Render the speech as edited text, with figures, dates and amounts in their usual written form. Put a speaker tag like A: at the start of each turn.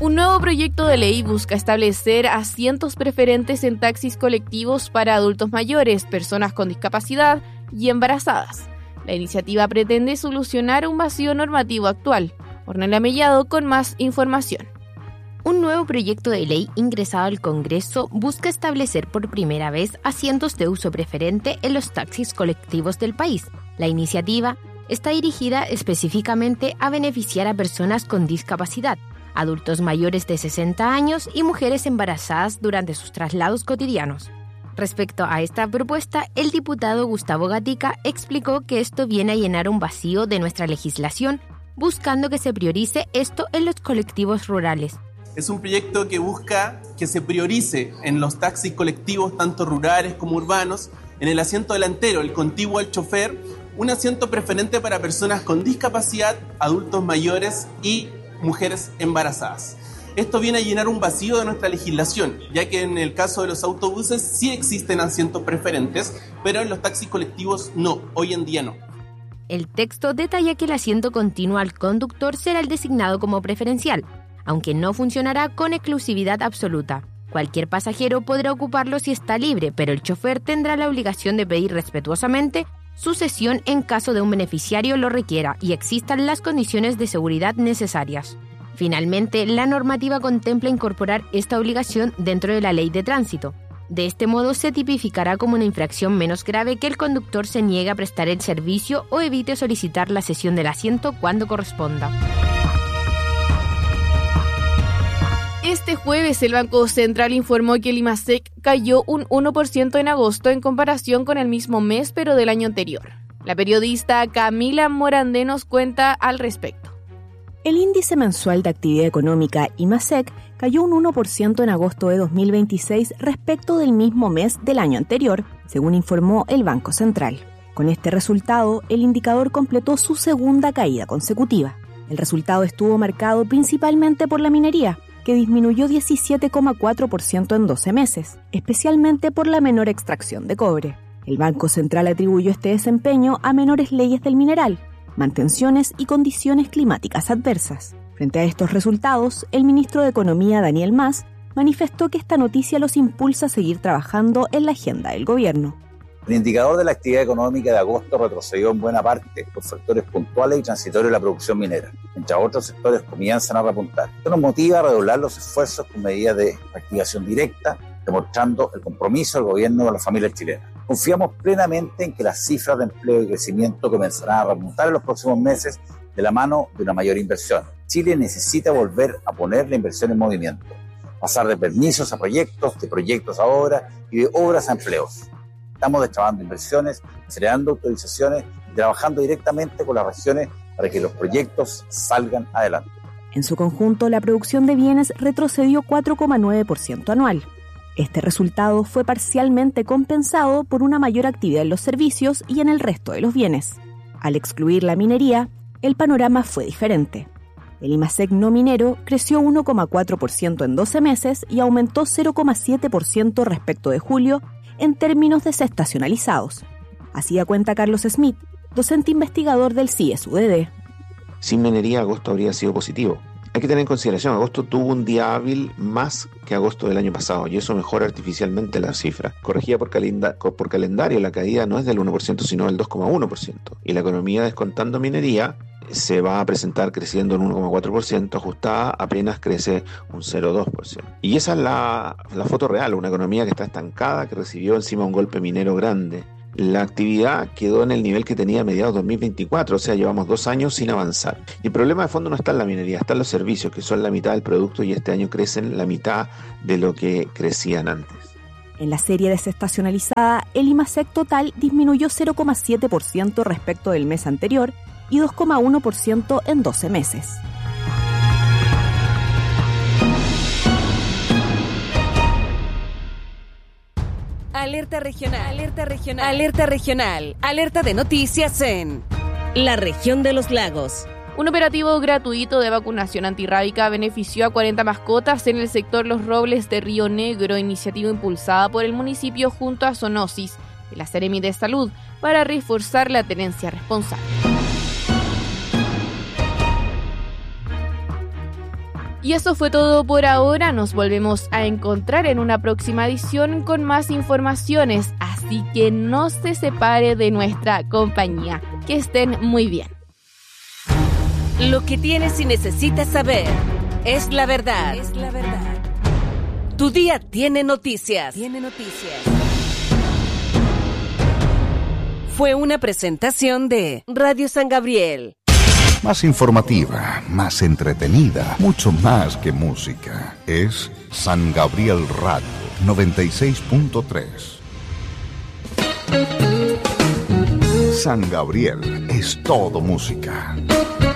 A: Un nuevo proyecto de ley busca establecer asientos preferentes en taxis colectivos para adultos mayores, personas con discapacidad y embarazadas. La iniciativa pretende solucionar un vacío normativo actual. Ornella Mellado con más información.
B: Un nuevo proyecto de ley ingresado al Congreso busca establecer por primera vez asientos de uso preferente en los taxis colectivos del país. La iniciativa está dirigida específicamente a beneficiar a personas con discapacidad, adultos mayores de 60 años y mujeres embarazadas durante sus traslados cotidianos. Respecto a esta propuesta, el diputado Gustavo Gatica explicó que esto viene a llenar un vacío de nuestra legislación, buscando que se priorice esto en los colectivos rurales.
C: Es un proyecto que busca que se priorice en los taxis colectivos, tanto rurales como urbanos, en el asiento delantero, el contiguo al chofer, un asiento preferente para personas con discapacidad, adultos mayores y mujeres embarazadas. Esto viene a llenar un vacío de nuestra legislación, ya que en el caso de los autobuses sí existen asientos preferentes, pero en los taxis colectivos no, hoy en día no.
B: El texto detalla que el asiento continuo al conductor será el designado como preferencial, aunque no funcionará con exclusividad absoluta. Cualquier pasajero podrá ocuparlo si está libre, pero el chofer tendrá la obligación de pedir respetuosamente su cesión en caso de un beneficiario lo requiera y existan las condiciones de seguridad necesarias. Finalmente, la normativa contempla incorporar esta obligación dentro de la ley de tránsito. De este modo, se tipificará como una infracción menos grave que el conductor se niegue a prestar el servicio o evite solicitar la cesión del asiento cuando corresponda.
A: Este jueves el Banco Central informó que el IMASEC cayó un 1% en agosto en comparación con el mismo mes pero del año anterior. La periodista Camila Morandé nos cuenta al respecto.
D: El índice mensual de actividad económica IMASEC cayó un 1% en agosto de 2026 respecto del mismo mes del año anterior, según informó el Banco Central. Con este resultado, el indicador completó su segunda caída consecutiva. El resultado estuvo marcado principalmente por la minería, que disminuyó 17,4% en 12 meses, especialmente por la menor extracción de cobre. El Banco Central atribuyó este desempeño a menores leyes del mineral, mantenciones y condiciones climáticas adversas. Frente a estos resultados, el ministro de Economía, Daniel Mas, manifestó que esta noticia los impulsa a seguir trabajando en la agenda del gobierno.
E: El indicador de la actividad económica de agosto retrocedió en buena parte por factores puntuales y transitorios de la producción minera, mientras otros sectores comienzan a repuntar. Esto nos motiva a redoblar los esfuerzos con medidas de reactivación directa, demostrando el compromiso del gobierno con las familias chilenas. Confiamos plenamente en que las cifras de empleo y crecimiento comenzarán a repuntar en los próximos meses de la mano de una mayor inversión. Chile necesita volver a poner la inversión en movimiento, pasar de permisos a proyectos, de proyectos a obras y de obras a empleos. Estamos destrabando inversiones, acelerando autorizaciones y trabajando directamente con las regiones para que los proyectos salgan adelante.
D: En su conjunto, la producción de bienes retrocedió 4,9% anual. Este resultado fue parcialmente compensado por una mayor actividad en los servicios y en el resto de los bienes. Al excluir la minería, el panorama fue diferente. El IMASEC no minero creció 1,4% en 12 meses y aumentó 0,7% respecto de julio en términos desestacionalizados. Así da cuenta Carlos Smith, docente investigador del CIES-UDD.
F: Sin minería, agosto habría sido positivo. Hay que tener en consideración, agosto tuvo un día hábil más que agosto del año pasado y eso mejora artificialmente la cifra. Corregida por calendario, la caída no es del 1%, sino del 2,1%. Y la economía descontando minería se va a presentar creciendo en 1,4%, ajustada apenas crece un 0,2%. Y esa es la foto real, una economía que está estancada, que recibió encima un golpe minero grande. La actividad quedó en el nivel que tenía a mediados de 2024, o sea, llevamos 2 años sin avanzar. Y el problema de fondo no está en la minería, está en los servicios, que son la mitad del producto y este año crecen la mitad de lo que crecían antes.
D: En la serie desestacionalizada, el IMASEC total disminuyó 0,7% respecto del mes anterior y 2,1% en 12 meses.
G: Alerta regional, alerta regional, alerta regional, alerta de noticias en la región de los lagos.
A: Un operativo gratuito de vacunación antirrábica benefició a 40 mascotas en el sector Los Robles de Río Negro, iniciativa impulsada por el municipio junto a Zoonosis y la Seremi de Salud para reforzar la tenencia responsable. Y eso fue todo por ahora. Nos volvemos a encontrar en una próxima edición con más informaciones, así que no se separe de nuestra compañía. Que estén muy bien.
G: Lo que tienes y necesitas saber es la verdad. Tu día tiene noticias. Fue una presentación de Radio San Gabriel.
H: Más informativa, más entretenida, mucho más que música. Es San Gabriel Radio 96.3. San Gabriel es todo música.